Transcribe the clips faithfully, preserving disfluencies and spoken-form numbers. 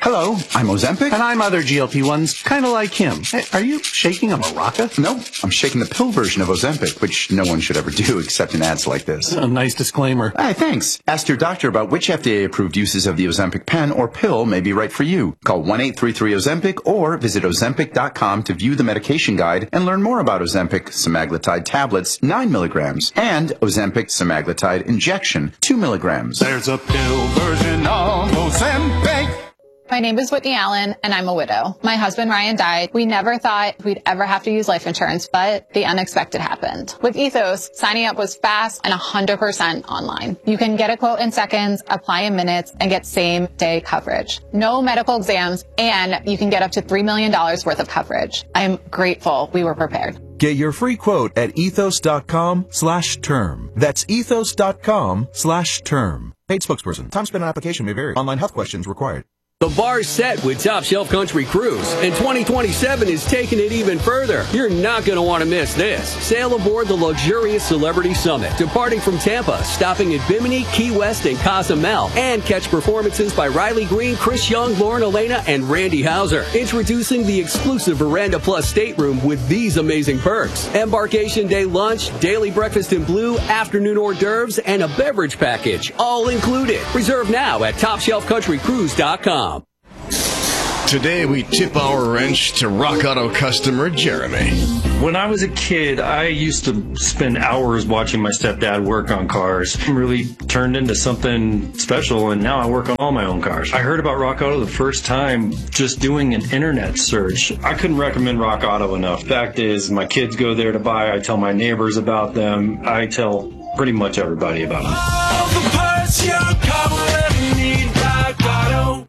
Hello, I'm Ozempic. And I'm other G L P ones, kind of like him. Hey, are you shaking a maraca? No, I'm shaking the pill version of Ozempic, which no one should ever do except in ads like this. A nice disclaimer. Hey, thanks. Ask your doctor about which F D A-approved uses of the Ozempic pen or pill may be right for you. Call one eight three three Ozempic or visit ozempic dot com to view the medication guide and learn more about Ozempic semaglutide tablets, nine milligrams, and Ozempic semaglutide injection, two milligrams. There's a pill version of Ozempic. My name is Whitney Allen, and I'm a widow. My husband, Ryan, died. We never thought we'd ever have to use life insurance, but the unexpected happened. With Ethos, signing up was fast and one hundred percent online. You can get a quote in seconds, apply in minutes, and get same-day coverage. No medical exams, and you can get up to three million dollars worth of coverage. I'm grateful we were prepared. Get your free quote at ethos.com slash term. That's ethos.com slash term. Paid spokesperson. Time spent on application may vary. Online health questions required. The bar's set with Top Shelf Country Cruise, and twenty twenty-seven is taking it even further. You're not going to want to miss this. Sail aboard the luxurious Celebrity Summit, departing from Tampa, stopping at Bimini, Key West, and Cozumel, and catch performances by Riley Green, Chris Young, Lauren Elena, and Randy Hauser. Introducing the exclusive Veranda Plus stateroom with these amazing perks. Embarkation day lunch, daily breakfast in blue, afternoon hors d'oeuvres, and a beverage package, all included. Reserve now at top shelf country cruise dot com. Today we tip our wrench to Rock Auto customer Jeremy. When I was a kid, I used to spend hours watching my stepdad work on cars. It really turned into something special, and now I work on all my own cars. I heard about Rock Auto the first time just doing an internet search. I couldn't recommend Rock Auto enough. Fact is, my kids go there to buy. I tell my neighbors about them. I tell pretty much everybody about them. All the parts your car will ever need, Rock Auto.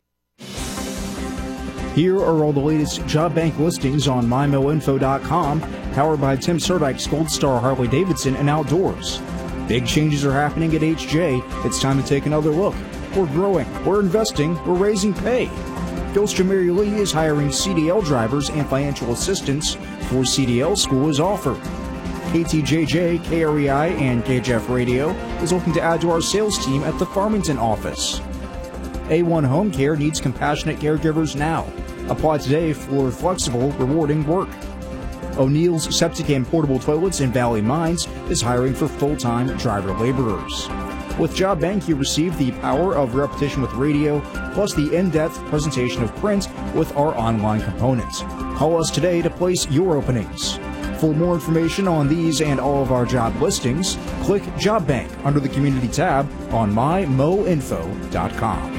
Here are all the latest job bank listings on my mo info dot com, powered by Tim Surdyk's Gold Star Harley Davidson and Outdoors. Big changes are happening at H J. It's time to take another look. We're growing, we're investing, we're raising pay. Gills Jamiri Lee is hiring C D L drivers and financial assistants for C D L school is offered. K T J J, K R E I, and K H F Radio is looking to add to our sales team at the Farmington office. A one Home Care needs compassionate caregivers now. Apply today for flexible, rewarding work. O'Neill's Septic and Portable Toilets in Valley Mines is hiring for full-time driver laborers. With Job Bank, you receive the power of repetition with radio, plus the in-depth presentation of print with our online components. Call us today to place your openings. For more information on these and all of our job listings, click Job Bank under the Community tab on my mo info dot com.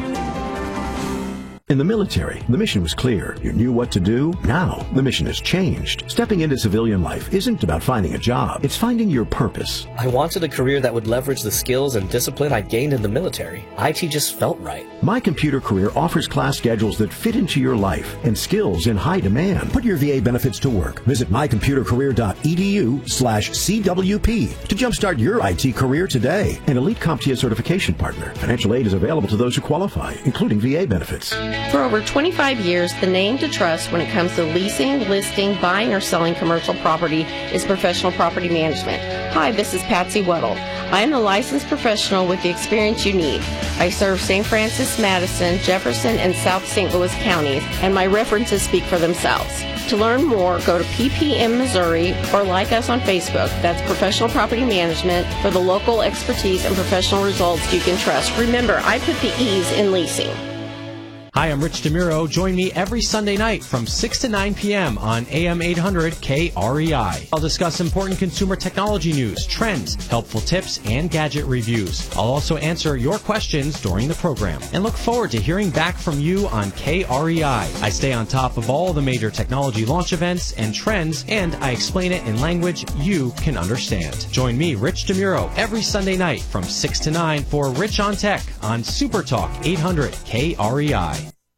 In the military, the mission was clear. You knew what to do. Now, the mission has changed. Stepping into civilian life isn't about finding a job. It's finding your purpose. I wanted a career that would leverage the skills and discipline I gained in the military. I T just felt right. My Computer Career offers class schedules that fit into your life and skills in high demand. Put your V A benefits to work. Visit my computer career dot e d u slash C W P to jumpstart your I T career today. An Elite CompTIA certification partner. Financial aid is available to those who qualify, including V A benefits. For over twenty-five years, the name to trust when it comes to leasing, listing, buying, or selling commercial property is Professional Property Management. Hi, this is Patsy Weddle. I am the licensed professional with the experience you need. I serve Saint Francis, Madison, Jefferson, and South Saint Louis counties, and my references speak for themselves. To learn more, go to P P M Missouri or like us on Facebook. That's Professional Property Management for the local expertise and professional results you can trust. Remember, I put the E's in leasing. Hi, I'm Rich DeMuro. Join me every Sunday night from six to nine p.m. on A M eight hundred K R E I. I'll discuss important consumer technology news, trends, helpful tips, and gadget reviews. I'll also answer your questions during the program and look forward to hearing back from you on K R E I. I stay on top of all the major technology launch events and trends, and I explain it in language you can understand. Join me, Rich DeMuro, every Sunday night from six to nine for Rich on Tech on Super Talk eight hundred K R E I.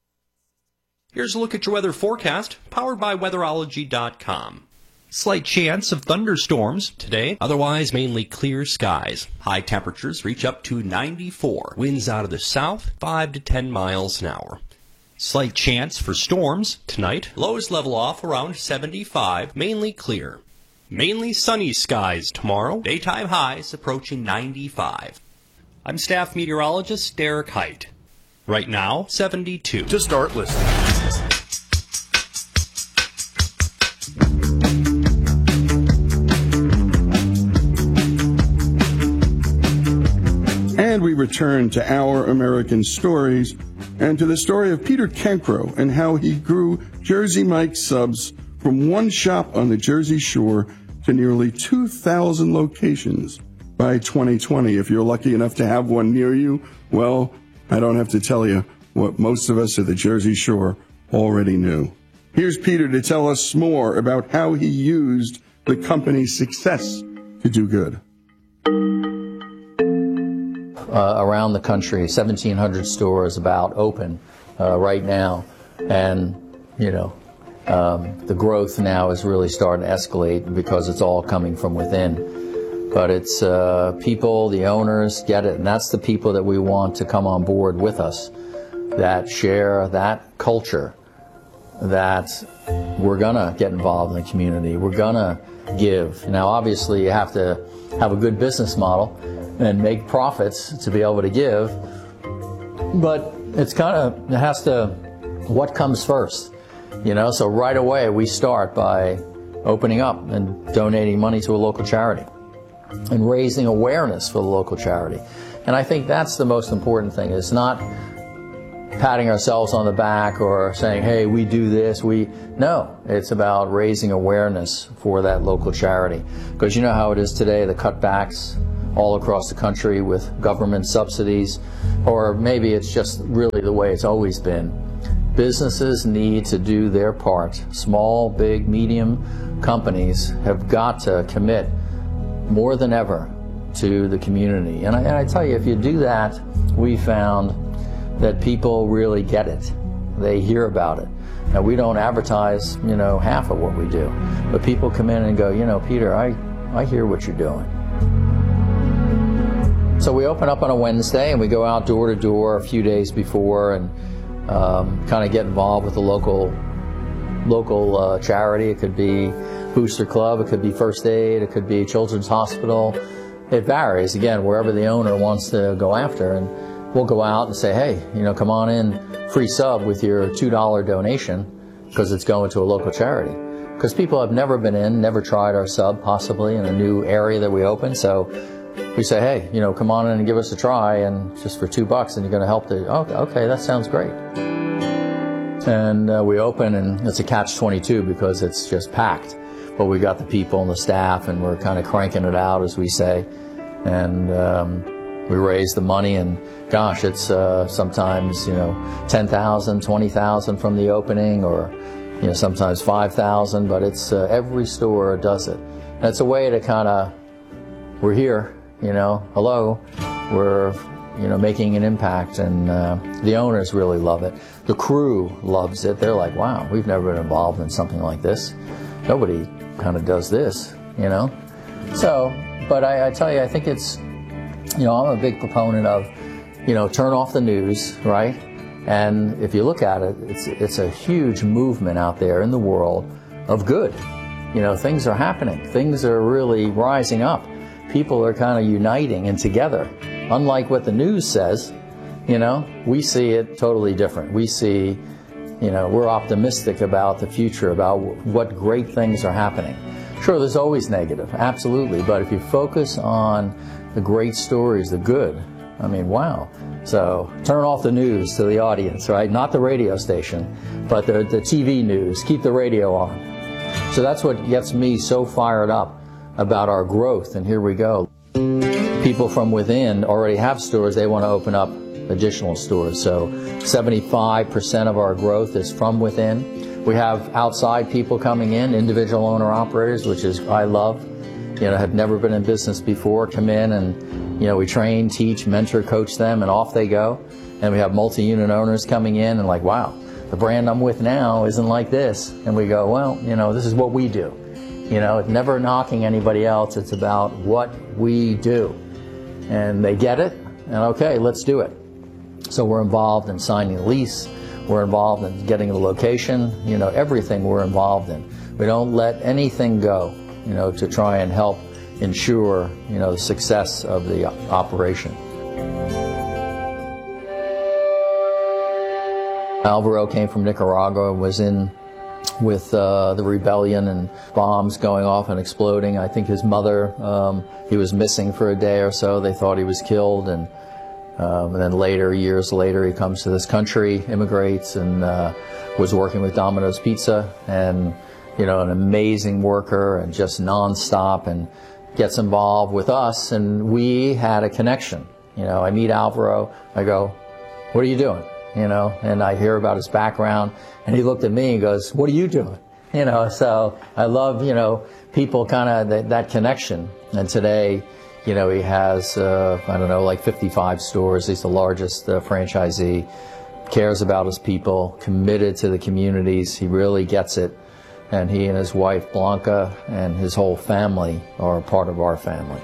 Here's a look at your weather forecast, powered by weatherology dot com. Slight chance of thunderstorms today, otherwise mainly clear skies. High temperatures reach up to ninety-four. Winds out of the south, five to ten miles an hour. Slight chance for storms tonight. Lows level off around seventy-five, mainly clear. Mainly sunny skies tomorrow. Daytime highs approaching ninety-five. I'm staff meteorologist Derek Height. Right now, seventy-two. To start listening. And we return to Our American Stories and to the story of Peter Cancro and how he grew Jersey Mike's subs from one shop on the Jersey Shore to nearly two thousand locations by twenty twenty. If you're lucky enough to have one near you, well, I don't have to tell you what most of us at the Jersey Shore already knew. Here's Peter to tell us more about how he used the company's success to do good. Uh, around the country, seventeen hundred stores about open uh, right now, and you know um, the growth now is really starting to escalate because it's all coming from within. But it's uh, people, the owners get it, and that's the people that we want to come on board with us, that share that culture, that we're gonna get involved in the community, we're gonna give. Now obviously you have to have a good business model and make profits to be able to give, but it's kind of, it has to, what comes first, you know? So right away we start by opening up and donating money to a local charity and raising awareness for the local charity. And I think that's the most important thing. It's not patting ourselves on the back or saying, hey, we do this, we, no, it's about raising awareness for that local charity. Because you know how it is today, the cutbacks all across the country with government subsidies, or maybe it's just really the way it's always been. Businesses need to do their part. Small, big, medium companies have got to commit more than ever to the community. And I, and I tell you, if you do that, we found that people really get it. They hear about it. Now, we don't advertise, you know, half of what we do, but people come in and go, you know, Peter, I, I hear what you're doing. So we open up on a Wednesday and we go out door to door a few days before and um, kind of get involved with the local local uh, charity. It could be Booster Club, it could be First Aid, it could be Children's Hospital. It varies, again, wherever the owner wants to go after. And we'll go out and say, hey, you know, come on in, free sub with your two dollar donation because it's going to a local charity. Because people have never been in, never tried our sub possibly in a new area that we open. So we say, hey, you know, come on in and give us a try, and just for two bucks, and you're going to help the, oh, okay, that sounds great. And uh, we open, and it's a catch twenty-two because it's just packed. But we got the people and the staff, and we're kind of cranking it out, as we say. And um, we raise the money, and gosh, it's uh, sometimes, you know, ten thousand, twenty thousand from the opening, or, you know, sometimes five thousand, but it's uh, every store does it. And it's a way to kind of, we're here, you know, hello, we're, you know, making an impact, and uh, the owners really love it. The crew loves it. They're like, wow, we've never been involved in something like this. Nobody kind of does this, you know. So, but I, I tell you, I think it's, you know, I'm a big proponent of, you know, turn off the news, right? And if you look at it, it's, it's a huge movement out there in the world of good. You know, things are happening. Things are really rising up. People are kind of uniting and together. Unlike what the news says, you know, we see it totally different. We see, you know, we're optimistic about the future, about what great things are happening. Sure, there's always negative, absolutely, but if you focus on the great stories, the good, I mean, wow. So turn off the news to the audience, right? Not the radio station, but the, the T V news. Keep the radio on. So that's what gets me so fired up about our growth, and here we go. People from within already have stores. They want to open up additional stores. So seventy-five percent of our growth is from within. We have outside people coming in, individual owner operators, which is I love. You know, have never been in business before, come in and, you know, we train, teach, mentor, coach them, and off they go. And we have multi-unit owners coming in and like, wow, the brand I'm with now isn't like this. And we go, well, you know, this is what we do. You know, it's never knocking anybody else. It's about what we do. And they get it, and okay, let's do it. So we're involved in signing a lease. We're involved in getting a location. You know, everything we're involved in. We don't let anything go, you know, to try and help ensure, you know, the success of the operation. Alvaro came from Nicaragua and was in with uh, the rebellion and bombs going off and exploding. I think his mother, um, he was missing for a day or so. They thought he was killed, and, um, and then later, years later, he comes to this country, immigrates, and uh, was working with Domino's Pizza, and you know, an amazing worker and just nonstop, and gets involved with us, and we had a connection. You know, I meet Alvaro, I go, "What are you doing?" You know, and I hear about his background, and he looked at me and goes, "What are you doing?" You know, so I love, you know, people kind of that, that connection. And today, you know, he has, uh, I don't know, like fifty-five stores. He's the largest uh, franchisee, cares about his people, committed to the communities. He really gets it. And he and his wife, Blanca, and his whole family are a part of our family.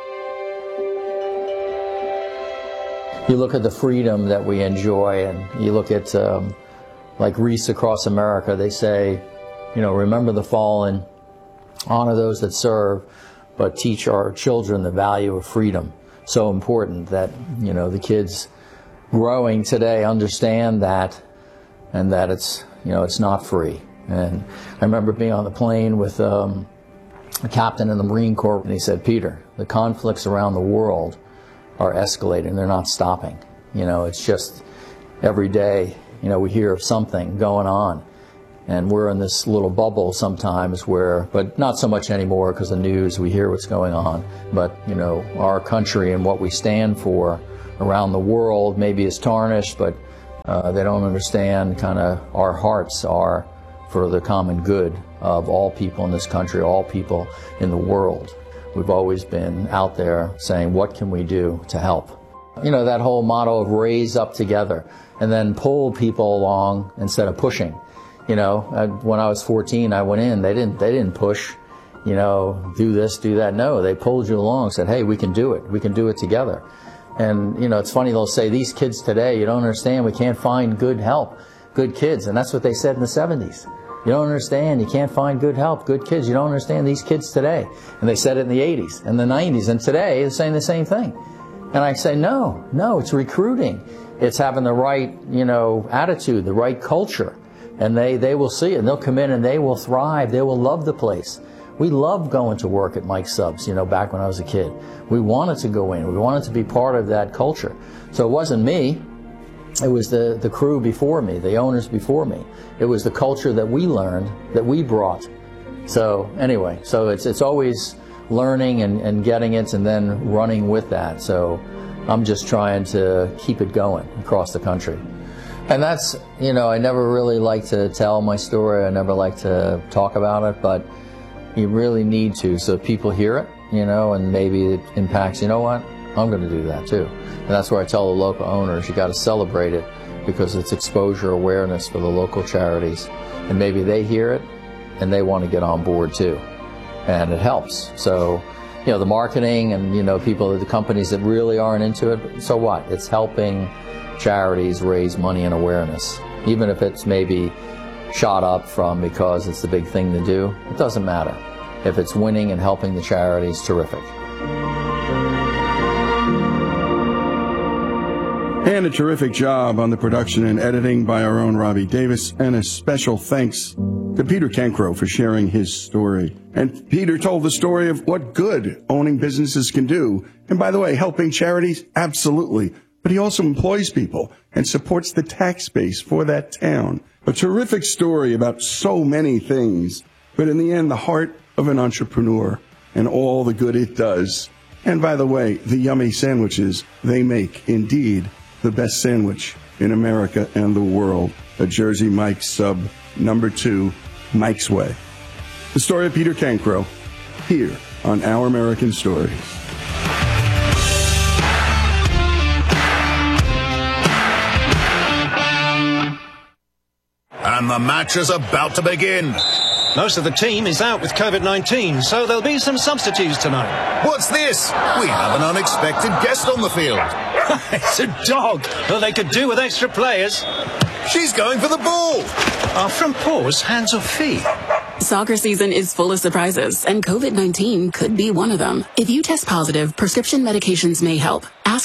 You look at the freedom that we enjoy, and you look at, um, like Reese Across America, they say, you know, remember the fallen, honor those that serve, but teach our children the value of freedom. So important that, you know, the kids growing today understand that, and that it's, you know, it's not free. And I remember being on the plane with um, a captain in the Marine Corps, and he said, "Peter, the conflicts around the world are escalating. They're not stopping. You know, it's just every day, you know, we hear of something going on. And we're in this little bubble sometimes where, but not so much anymore because the news, we hear what's going on. But, you know, our country and what we stand for around the world maybe is tarnished, but uh, they don't understand kind of our hearts are for the common good of all people in this country, all people in the world. We've always been out there saying, what can we do to help? You know, that whole motto of raise up together and then pull people along instead of pushing. You know, I, when I was fourteen, I went in, they didn't, they didn't push, you know, do this, do that. No, they pulled you along, said, hey, we can do it. We can do it together. And, you know, it's funny, they'll say, these kids today, you don't understand, we can't find good help, good kids. And that's what they said in the seventies. You don't understand, you can't find good help, good kids. You don't understand these kids today. And they said it in the eighties and the nineties. And today they're saying the same thing. And I say, no, no, it's recruiting. It's having the right, you know, attitude, the right culture. And they, they will see it, and they'll come in and they will thrive. They will love the place. We loved going to work at Mike's Subs, you know, back when I was a kid. We wanted to go in. We wanted to be part of that culture. So it wasn't me. It was the, the crew before me, the owners before me. It was the culture that we learned, that we brought. So anyway, so it's it's always learning and, and getting it and then running with that. So I'm just trying to keep it going across the country. And that's, you know, I never really like to tell my story. I never like to talk about it, but you really need to so people hear it, you know, and maybe it impacts, you know what, I'm going to do that too. And that's where I tell the local owners, you got to celebrate it because it's exposure awareness for the local charities. And maybe they hear it and they want to get on board too. And it helps. So, you know, the marketing and, you know, people, the companies that really aren't into it, so what? It's helping charities raise money and awareness. Even if it's maybe shot up from because it's the big thing to do, it doesn't matter. If it's winning and helping the charities, terrific. And a terrific job on the production and editing by our own Robbie Davis. And a special thanks to Peter Cancro for sharing his story. And Peter told the story of what good owning businesses can do. And by the way, helping charities, absolutely. But he also employs people and supports the tax base for that town. A terrific story about so many things. But in the end, the heart of an entrepreneur and all the good it does. And by the way, the yummy sandwiches they make, indeed, the best sandwich in America and the world. A Jersey Mike's Sub, number two, Mike's Way. The story of Peter Cancro, here on Our American Stories. And the match is about to begin. Most of the team is out with COVID nineteen, so there'll be some substitutes tonight. What's this? We have an unexpected guest on the field. It's a dog. Well, they could do with extra players. She's going for the ball. Our front paws, hands or feet? Soccer season is full of surprises, and COVID nineteen could be one of them. If you test positive, prescription medications may help. Ask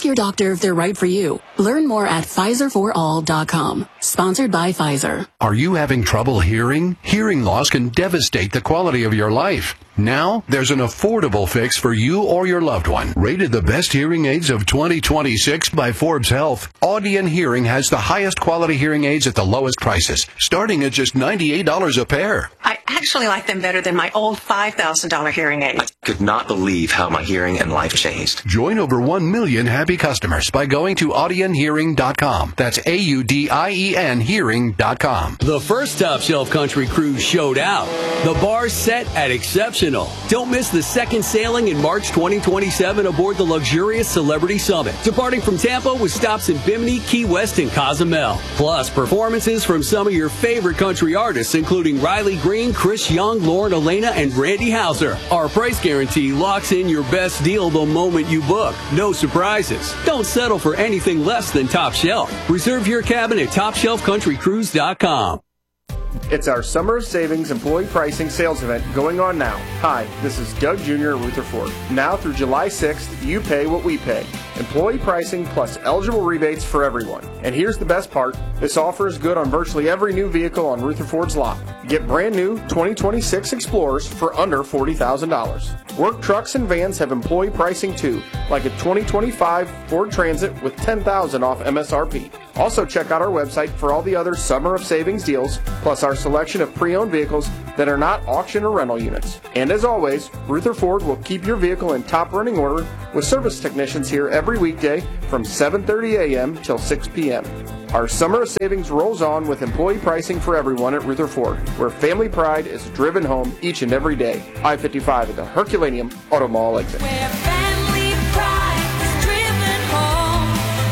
Ask your doctor if they're right for you. Learn more at Pfizer for all dot com. Sponsored by Pfizer. Are you having trouble hearing? Hearing loss can devastate the quality of your life. Now, there's an affordable fix for you or your loved one. Rated the best hearing aids of twenty twenty-six by Forbes Health, Audion Hearing has the highest quality hearing aids at the lowest prices, starting at just ninety-eight dollars a pair. I actually like them better than my old five thousand dollars hearing aid. I could not believe how my hearing and life changed. Join over one million happy customers by going to audion hearing dot com. That's A U D I E N hearing dot com. The first Top Shelf Country Cruise showed out. The bar's set at exceptional. Don't miss the second sailing in March twenty twenty-seven aboard the luxurious Celebrity Summit, departing from Tampa with stops in Bimini, Key West, and Cozumel. Plus, performances from some of your favorite country artists, including Riley Green, Chris Young, Lauren Elena, and Randy Houser. Our price guarantee locks in your best deal the moment you book. No surprises. Don't settle for anything less than Top Shelf. Reserve your cabin at top shelf country cruise dot com. It's our Summer of Savings employee pricing sales event going on now. Hi, this is Doug Junior at Rutherford. Now through July sixth, you pay what we pay. Employee pricing plus eligible rebates for everyone. And here's the best part. This offer is good on virtually every new vehicle on Rutherford's lot. Get brand new twenty twenty-six Explorers for under forty thousand dollars. Work trucks and vans have employee pricing too, like a twenty twenty-five Ford Transit with ten thousand dollars off M S R P. Also check out our website for all the other Summer of Savings deals, plus our selection of pre-owned vehicles that are not auction or rental units. And as always, Rutherford will keep your vehicle in top running order with service technicians here every weekday from seven thirty a.m. till six p.m. Our Summer of Savings rolls on with employee pricing for everyone at Rutherford, where family pride is driven home each and every day. I fifty-five at the Herculaneum Auto Mall exit. Where family pride is driven home.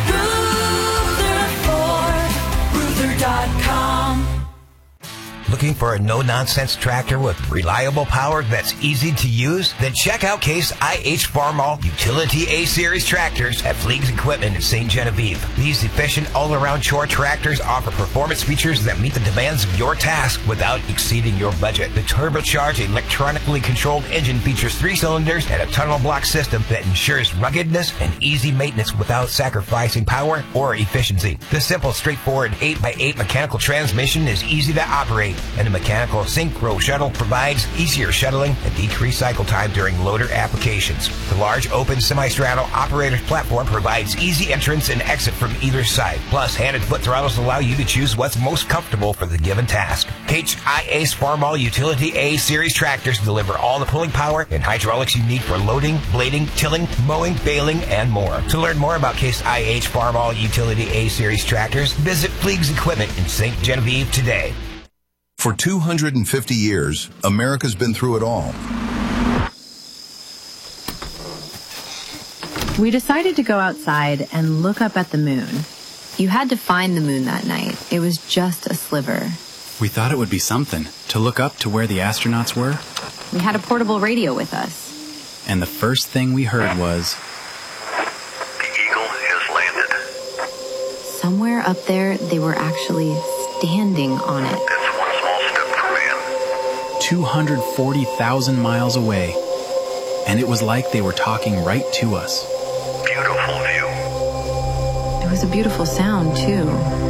Rutherford, Ruther dot com. Looking for a no-nonsense tractor with reliable power that's easy to use? Then check out Case I H Farmall Utility A-Series tractors at Fleegs Equipment in Saint Genevieve. These efficient all-around chore tractors offer performance features that meet the demands of your task without exceeding your budget. The turbocharged, electronically controlled engine features three cylinders and a tunnel block system that ensures ruggedness and easy maintenance without sacrificing power or efficiency. The simple, straightforward eight by eight mechanical transmission is easy to operate, and the mechanical synchro shuttle provides easier shuttling and decreased cycle time during loader applications. The large open semi-straddle operator's platform provides easy entrance and exit from either side. Plus, hand and foot throttles allow you to choose what's most comfortable for the given task. H I Ace Farmall Utility A-Series tractors deliver all the pulling power and hydraulics you need for loading, blading, tilling, mowing, baling, and more. To learn more about Case I H Farmall Utility A-Series tractors, visit Fleegs Equipment in Saint Genevieve today. For two hundred fifty years, America's been through it all. We decided to go outside and look up at the moon. You had to find the moon that night. It was just a sliver. We thought it would be something to look up to where the astronauts were. We had a portable radio with us. And the first thing we heard was, "The Eagle has landed." Somewhere up there, they were actually standing on it. two hundred forty thousand miles away, and it was like they were talking right to us. Beautiful view. It was a beautiful sound, too.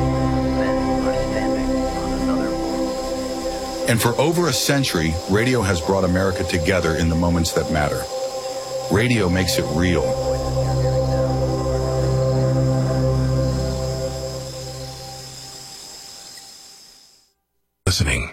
And for over a century, radio has brought America together in the moments that matter. Radio makes it real. Listening.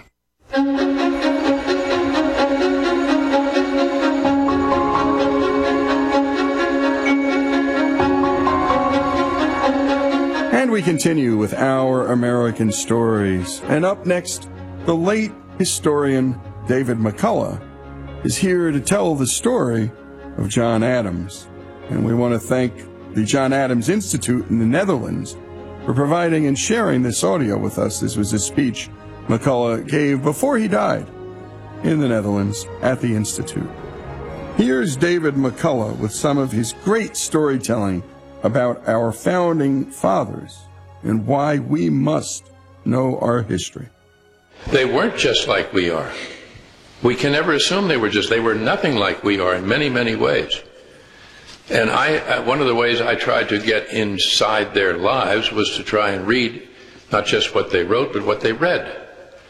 And we continue with Our American Stories. And up next, the late historian David McCullough is here to tell the story of John Adams. And we want to thank the John Adams Institute in the Netherlands for providing and sharing this audio with us. This was a speech McCullough gave before he died in the Netherlands at the Institute. Here's David McCullough with some of his great storytelling about our founding fathers and why we must know our history. They weren't just like we are. We can never assume they were just. They were nothing like we are in many, many ways. And I, uh, one of the ways I tried to get inside their lives was to try and read not just what they wrote, but what they read.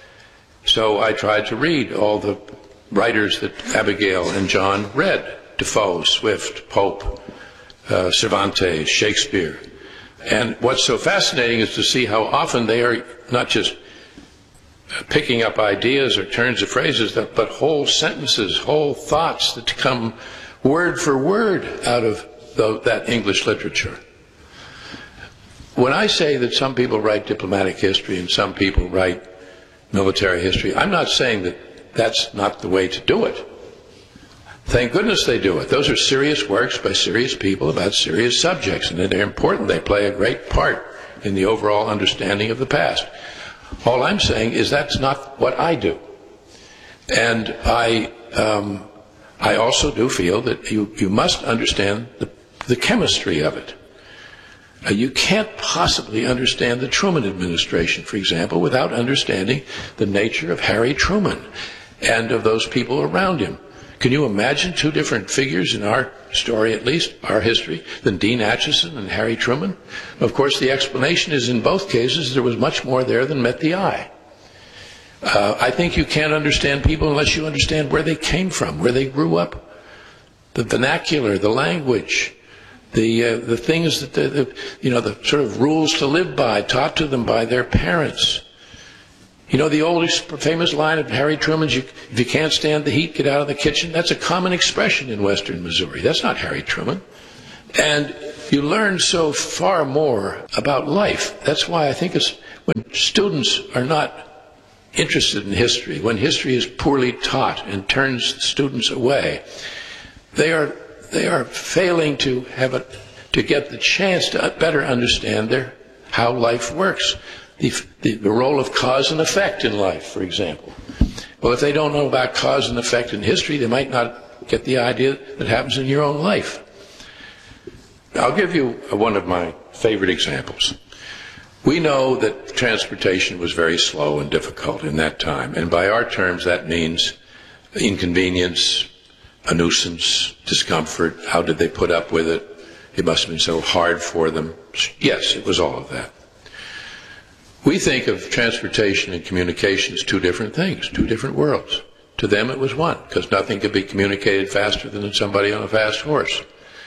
So I tried to read all the writers that Abigail and John read: Defoe, Swift, Pope, uh, Cervantes, Shakespeare. And what's so fascinating is to see how often they are not just picking up ideas or turns of phrases, but whole sentences, whole thoughts that come word for word out of the, that English literature. When I say that some people write diplomatic history and some people write military history, I'm not saying that that's not the way to do it. Thank goodness they do it. Those are serious works by serious people about serious subjects, and they're important. They play a great part in the overall understanding of the past. All I'm saying is that's not what I do. And I um, I also do feel that you, you must understand the, the chemistry of it. Uh, you can't possibly understand the Truman administration, for example, without understanding the nature of Harry Truman and of those people around him. Can you imagine two different figures in our story, at least, our history, than Dean Acheson and Harry Truman? Of course, the explanation is in both cases there was much more there than met the eye. Uh, I think you can't understand people unless you understand where they came from, where they grew up, the vernacular, the language, the uh, the things that the, the you know the sort of rules to live by, taught to them by their parents. You know the old famous line of Harry Truman's, you, if you can't stand the heat, get out of the kitchen. That's a common expression in western Missouri. That's not Harry Truman. And you learn so far more about life. That's why I think it's when students are not interested in history, when history is poorly taught and turns students away, they are they are failing to have a, to get the chance to better understand their how life works. The, the, the role of cause and effect in life, for example. Well, if they don't know about cause and effect in history, they might not get the idea that happens in your own life. I'll give you one of my favorite examples. We know that transportation was very slow and difficult in that time, and by our terms that means inconvenience, a nuisance, discomfort. How did they put up with it? It must have been so hard for them. Yes, it was all of that. We think of transportation and communication as two different things, two different worlds. To them it was one, because nothing could be communicated faster than somebody on a fast horse.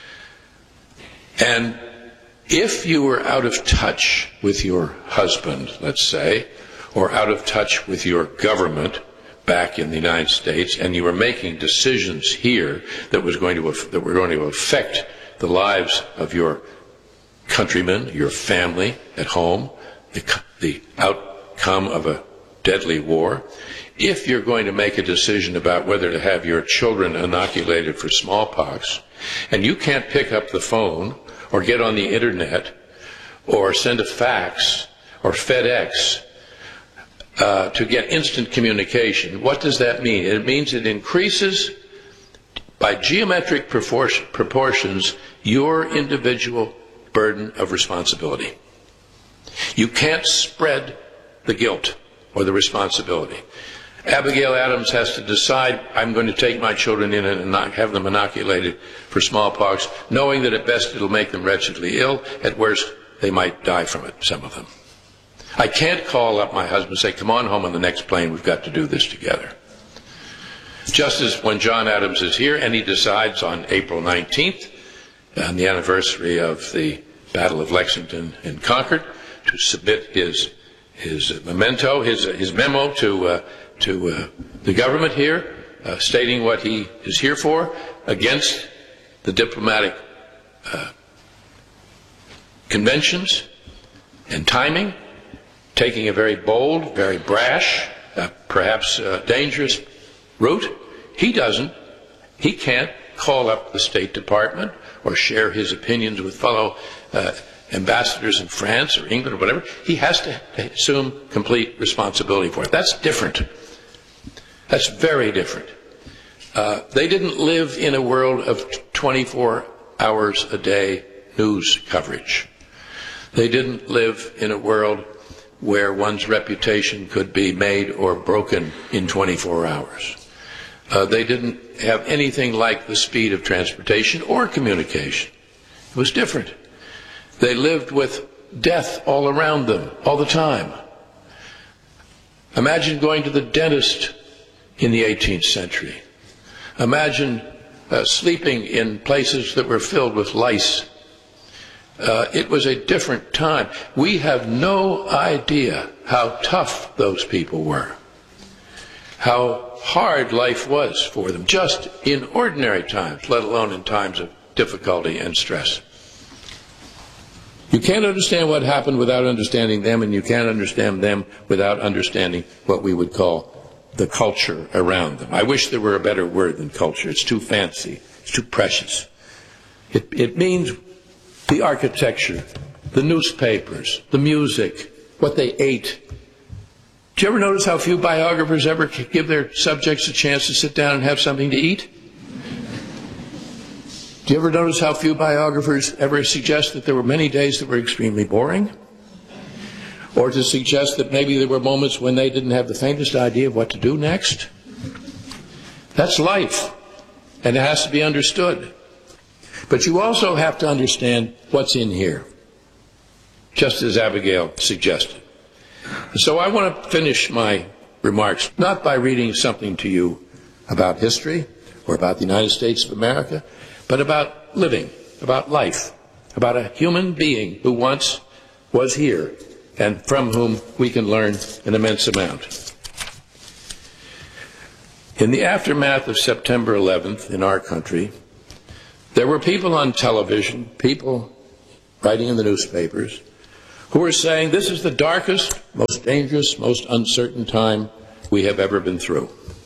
And if you were out of touch with your husband, let's say, or out of touch with your government back in the United States, and you were making decisions here that was going to that were going to affect the lives of your countrymen, your family at home, the, the outcome of a deadly war, if you're going to make a decision about whether to have your children inoculated for smallpox, and you can't pick up the phone or get on the internet or send a fax or FedEx uh, to get instant communication, what does that mean? It means it increases by geometric proportions your individual burden of responsibility. You can't spread the guilt or the responsibility. Abigail Adams has to decide, I'm going to take my children in and not have them inoculated for smallpox, knowing that at best it'll make them wretchedly ill. At worst, they might die from it, some of them. I can't call up my husband and say, come on home on the next plane, we've got to do this together. Just as when John Adams is here and he decides on April nineteenth, on the anniversary of the Battle of Lexington and Concord, to submit his his memento, his his memo to uh, to uh, the government here, uh, stating what he is here for, against the diplomatic uh, conventions and timing, taking a very bold, very brash, uh, perhaps uh, dangerous route. He doesn't. He can't call up the State Department or share his opinions with fellow uh, ambassadors in France or England or whatever. He has to assume complete responsibility for it. That's different. That's very different. Uh, they didn't live in a world of twenty-four hours a day news coverage. They didn't live in a world where one's reputation could be made or broken in twenty-four hours. Uh, they didn't have anything like the speed of transportation or communication. It was different. They lived with death all around them, all the time. Imagine going to the dentist in the eighteenth century. Imagine uh, sleeping in places that were filled with lice. Uh, it was a different time. We have no idea how tough those people were, how hard life was for them, just in ordinary times, let alone in times of difficulty and stress. You can't understand what happened without understanding them, and you can't understand them without understanding what we would call the culture around them. I wish there were a better word than culture. It's too fancy. It's too precious. It, it means the architecture, the newspapers, the music, what they ate. Do you ever notice how few biographers ever give their subjects a chance to sit down and have something to eat? Do you ever notice how few biographers ever suggest that there were many days that were extremely boring? Or to suggest that maybe there were moments when they didn't have the faintest idea of what to do next? That's life, and it has to be understood. But you also have to understand what's in here, just as Abigail suggested. So I want to finish my remarks not by reading something to you about history or about the United States of America, but about living, about life, about a human being who once was here and from whom we can learn an immense amount. In the aftermath of September eleventh in our country, there were people on television, people writing in the newspapers, who were saying this is the darkest, most dangerous, most uncertain time we have ever been through.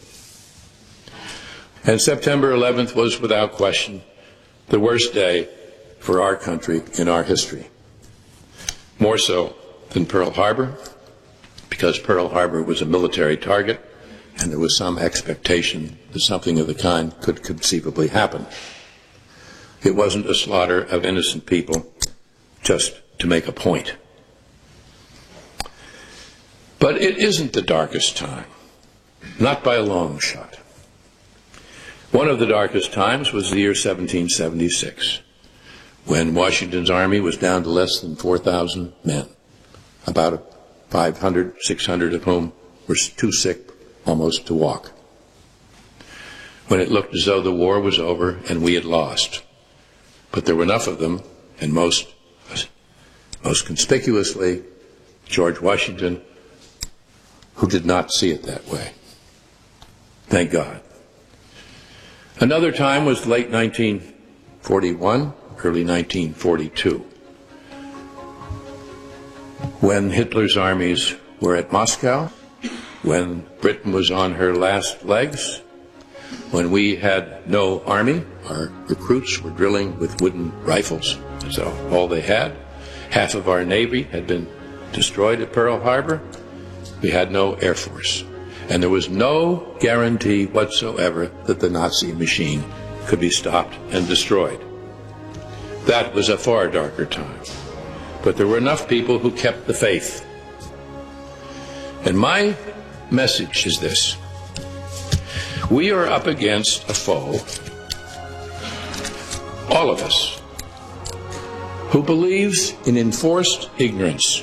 And September eleventh was, without question, the worst day for our country in our history. More so than Pearl Harbor, because Pearl Harbor was a military target, and there was some expectation that something of the kind could conceivably happen. It wasn't a slaughter of innocent people just to make a point. But it isn't the darkest time, not by a long shot. One of the darkest times was the year seventeen seventy-six, when Washington's army was down to less than four thousand men, about five hundred, six hundred of whom were too sick almost to walk. When it looked as though the war was over and we had lost. But there were enough of them, and most, most conspicuously, George Washington, who did not see it that way. Thank God. Another time was late nineteen forty-one, early nineteen forty-two, when Hitler's armies were at Moscow, when Britain was on her last legs, when we had no army. Our recruits were drilling with wooden rifles. That's all they had. Half of our Navy had been destroyed at Pearl Harbor. We had no Air Force. And there was no guarantee whatsoever that the Nazi machine could be stopped and destroyed. That was a far darker time. But there were enough people who kept the faith. And my message is this. We are up against a foe, all of us, who believes in enforced ignorance.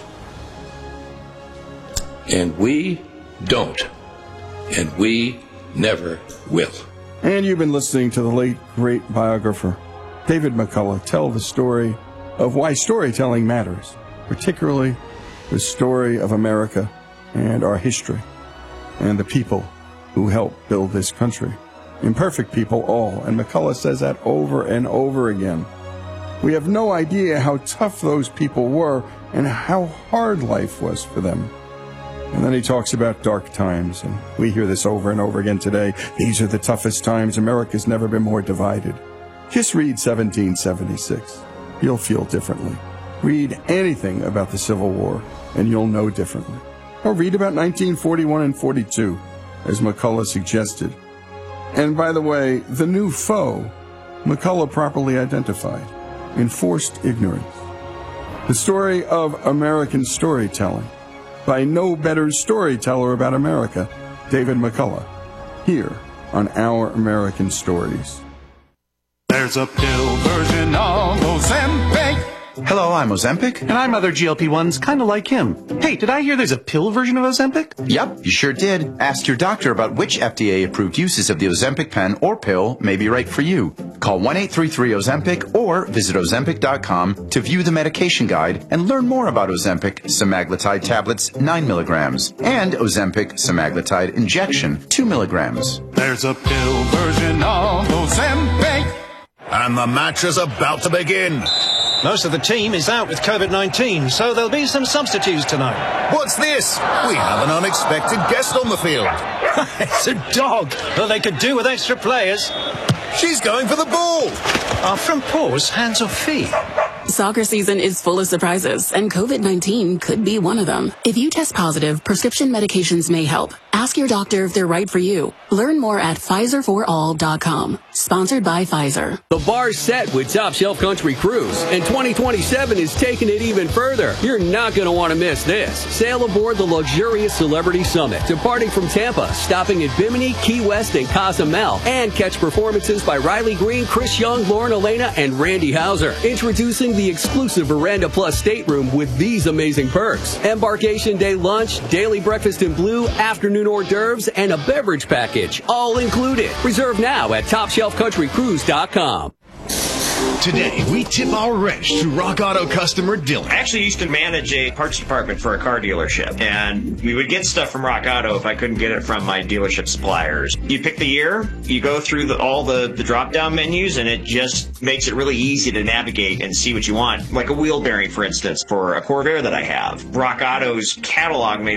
And we don't. And we never will. And you've been listening to the late, great biographer, David McCullough, tell the story of why storytelling matters, particularly the story of America and our history and the people who helped build this country. Imperfect people all, and McCullough says that over and over again. We have no idea how tough those people were and how hard life was for them. And then he talks about dark times, and we hear this over and over again today. These are the toughest times. America's never been more divided. Just read seventeen seventy-six. You'll feel differently. Read anything about the Civil War, and you'll know differently. Or read about nineteen forty-one and forty-two, as McCullough suggested. And by the way, the new foe, McCullough properly identified, enforced ignorance. The story of American storytelling, by no better storyteller about America, David McCullough, here on Our American Stories. There's a pill version of Ozempic. Hello, I'm Ozempic. And I'm other G L P ones kind of like him. Hey, did I hear there's a pill version of Ozempic? Yep, you sure did. Ask your doctor about which F D A-approved uses of the Ozempic pen or pill may be right for you. Call one eight three three Ozempic or visit Ozempic dot com to view the medication guide and learn more about Ozempic semaglutide tablets nine milligrams and Ozempic semaglutide injection two milligrams. There's a pill version of Ozempic. And the match is about to begin. Most of the team is out with COVID nineteen, so there'll be some substitutes tonight. What's this? We have an unexpected guest on the field. It's a dog. Well, they could do with extra players. She's going for the ball. Our front paws, hands or feet. Soccer season is full of surprises, and COVID nineteen could be one of them. If you test positive, prescription medications may help. Ask your doctor if they're right for you. Learn more at Pfizer for all dot com. Sponsored by Pfizer. The bar's set with Top Shelf Country Cruise, and twenty twenty-seven is taking it even further. You're not going to want to miss this. Sail aboard the luxurious Celebrity Summit, departing from Tampa, stopping at Bimini, Key West, and Cozumel, and catch performances by Riley Green, Chris Young, Lauren Elena, and Randy Hauser. Introducing the exclusive Veranda Plus stateroom with these amazing perks. Embarkation day lunch, daily breakfast in blue, afternoon hors d'oeuvres, and a beverage package, all included. Reserve now at top shelf country cruise dot com. Today, we tip our wrench to Rock Auto customer Dylan. I actually used to manage a parts department for a car dealership, and we would get stuff from Rock Auto if I couldn't get it from my dealership suppliers. You pick the year, you go through the, all the, the drop-down menus, and it just makes it really easy to navigate and see what you want. Like a wheel bearing, for instance, for a Corvair that I have. Rock Auto's catalog made